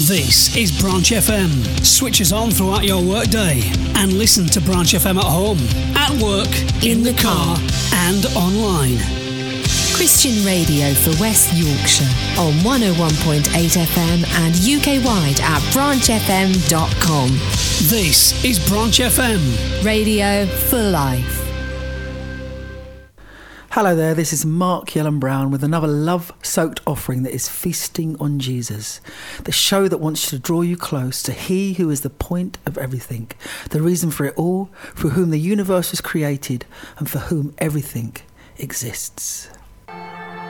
This is Branch FM. Switch us on throughout your workday and listen to Branch FM at home, at work, in the car and online. Christian radio for West Yorkshire on 101.8 FM and UK-wide at branchfm.com. This is Branch FM. Radio for life. Hello there, this is Mark Yellen Brown with another love-soaked offering that is feasting on Jesus. The show that wants to draw you close to He who is the point of everything, the reason for it all, for whom the universe was created and for whom everything exists.